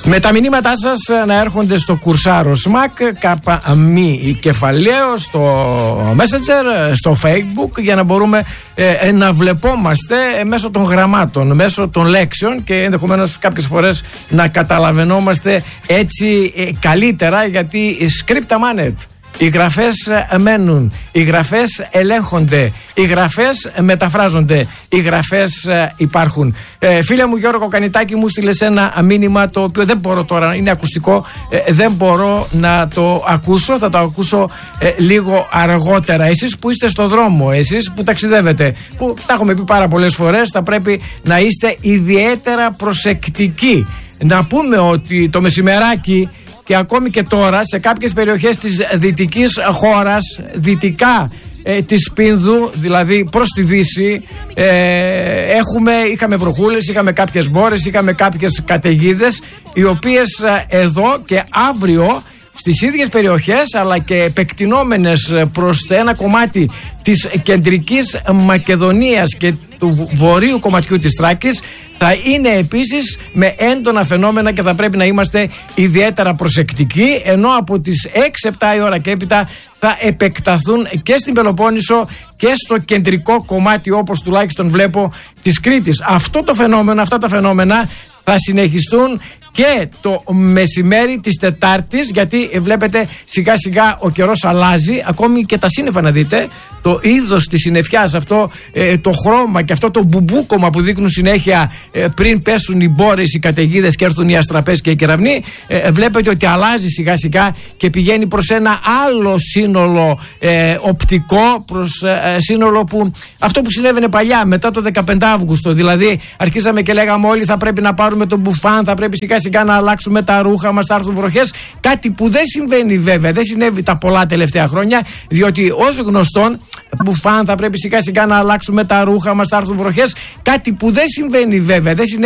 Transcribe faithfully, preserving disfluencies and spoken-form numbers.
Με τα μηνύματά σας να έρχονται στο κουρσάρο ΣΜΑΚ κάπα μη κεφαλαίο, στο Messenger, στο Facebook, για να μπορούμε ε, να βλεπόμαστε μέσω των γραμμάτων, μέσω των λέξεων και ενδεχομένως κάποιες φορές να καταλαβαίνόμαστε έτσι ε, καλύτερα, γιατί σκρίπτα μάνετ. Οι γραφές μένουν, οι γραφές ελέγχονται, οι γραφές μεταφράζονται, οι γραφές υπάρχουν. Ε, φίλε μου Γιώργο Κανιτάκη, μου στείλες ένα μήνυμα το οποίο δεν μπορώ τώρα, είναι ακουστικό, ε, δεν μπορώ να το ακούσω, θα το ακούσω ε, λίγο αργότερα. Εσείς που είστε στο δρόμο, εσείς που ταξιδεύετε, που τα έχουμε πει πάρα πολλές φορές, θα πρέπει να είστε ιδιαίτερα προσεκτικοί. Να πούμε ότι το μεσημεράκι και ακόμη και τώρα σε κάποιες περιοχές της δυτικής χώρας, δυτικά ε, της Πίνδου, δηλαδή προς τη Δύση, ε, έχουμε, είχαμε βροχούλες, είχαμε κάποιες μπόρες, είχαμε κάποιες καταιγίδες, οι οποίες ε, εδώ και αύριο στις ίδιες περιοχές, αλλά και επεκτηνόμενες προς ένα κομμάτι της κεντρικής Μακεδονίας και του βορείου κομματιού της Θράκης, θα είναι επίσης με έντονα φαινόμενα και θα πρέπει να είμαστε ιδιαίτερα προσεκτικοί, ενώ από τις έξι επτά η ώρα και έπειτα θα επεκταθούν και στην Πελοπόννησο και στο κεντρικό κομμάτι, όπως τουλάχιστον βλέπω, της Κρήτης. Αυτό το φαινόμενο, αυτά τα φαινόμενα θα συνεχιστούν και το μεσημέρι της Τετάρτης, γιατί βλέπετε σιγά σιγά ο καιρός αλλάζει, ακόμη και τα σύννεφα να δείτε, το είδος της συννεφιάς, αυτό ε, το χρώμα και αυτό το μπουμπούκομα που δείχνουν συνέχεια ε, πριν πέσουν οι μπόρες, οι καταιγίδες και έρθουν οι αστραπές και οι κεραυνοί, ε, βλέπετε ότι αλλάζει σιγά σιγά και πηγαίνει προς ένα άλλο σύνολο ε, οπτικό, προς ε, σύνολο που αυτό που συνέβαινε παλιά μετά το δεκαπέντε Αύγουστο, δηλαδή αρχίσαμε και λέγαμε όλοι θα πρέπει να πάρουμε τον μπουφάν, θα πρέπει σιγά σιγά να αλλάξουμε τα ρούχα μας, θα έρθουν βροχές, κάτι που δεν συμβαίνει βέβαια, δεν συνέβη τα πολλά τελευταία χρόνια, διότι ως γνωστόν μπουφάν, θα πρέπει σιγά σιγά να αλλάξουμε τα ρούχα μας, θα έρθουν βροχές, κάτι που δεν συμβαίνει βέβαια, δεν συνέβη